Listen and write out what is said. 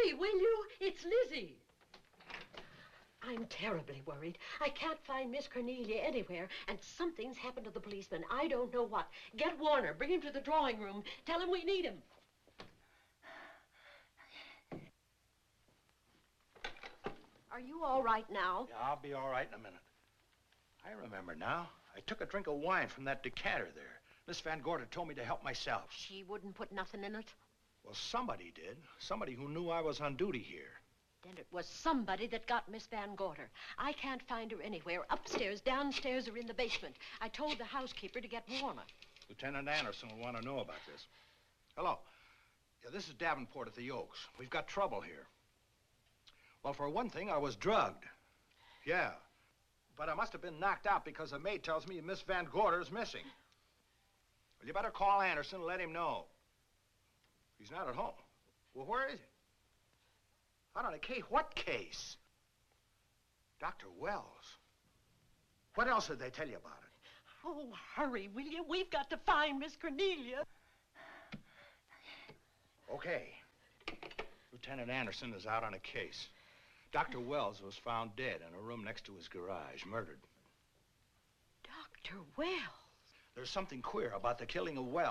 Hurry, will you? It's Lizzie. I'm terribly worried. I can't find Miss Cornelia anywhere, and something's happened to the policeman. I don't know what. Get Warner. Bring him to the drawing room. Tell him we need him. Are you all right now? Yeah, I'll be all right in a minute. I remember now. I took a drink of wine from that decanter there. Miss Van Gorder told me to help myself. She wouldn't put nothing in it? Well, somebody did. Somebody who knew I was on duty here. Then it was somebody that got Miss Van Gorder. I can't find her anywhere. Upstairs, downstairs, or in the basement. I told the housekeeper to get Warner. Lieutenant Anderson will want to know about this. Hello. Yeah, this is Davenport at the Oaks. We've got trouble here. Well, for one thing, I was drugged. Yeah. But I must have been knocked out because the maid tells me Miss Van Gorder's missing. Well, you better call Anderson and let him know. He's not at home. Well, where is he? Out on a case? What case? Dr. Wells. What else did they tell you about it? Oh, hurry, will you? We've got to find Miss Cornelia. Okay. Lieutenant Anderson is out on a case. Dr. Wells was found dead in a room next to his garage, murdered. Dr. Wells? There's something queer about the killing of Wells.